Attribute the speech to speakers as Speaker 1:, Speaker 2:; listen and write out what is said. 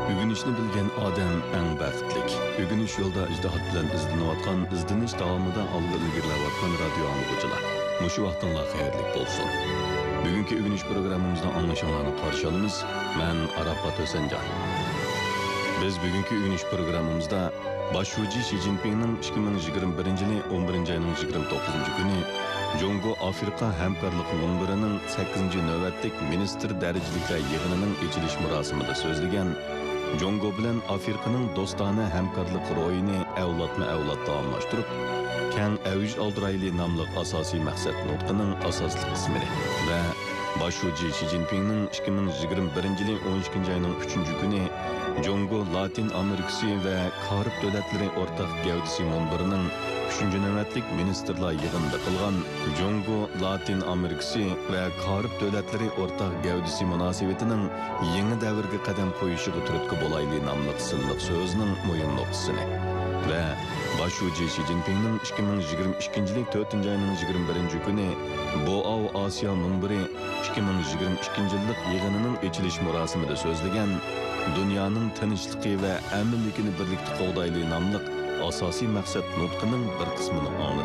Speaker 1: Ügünüşni bilgen odam eng baxtlik. Ügünüş yo'lda ijtihod bilan izlanayotgan, izdinish davomida olg'a ilgarilayotgan radio anglag'uchilar. Mushu vaqtinglar xayrli bo'lsin. Bugungi ügünüş programmamizda anglashinglarni qarshi olamiz. Men Arafat O'sanjon. Biz bugungi ügünüş programmamizda Başçı Xi Jinpingning 2021-yil 11-oyning 29-kuni Jongo Afrika hamkorlik munbirining 8-navbatlik ministr darajaliklar yig'inining ochilish marosimida so'zlagan Jongo bilan Afrikaning do'stona hamkorlik ro'yini avlodma-avlod davomlashtirib, keng avj oldirayli nomli asosiy maqsad nutqining asosli qismini va Başçı Xi Jinpingning 2021-yil 12-oyning 3-kuni Jongo Latin Amerikasi va Karib davlatlari o'rtaq gavdisi munbirining 3-navbatlik ministrlar yig'inida qilgan Jongo Latin Amerikasi va Karib davlatlari o'rtaq gavdisi munosabatining yangi davrga qadam qo'yishiga turtki bo'layli nomli silliq so'zining muhim nuqtasini va Başçı Xi Jinpingning 2022-yil 4-oyning 21-kuni Boao Asiya munbiri 2022-yillik yig'inining ochilish marosimida so'zlagan dunyoning tinchligi va aminligini birlikda qo'g'dayli nomli asosiy maqsad nutqining bir qismini angladi.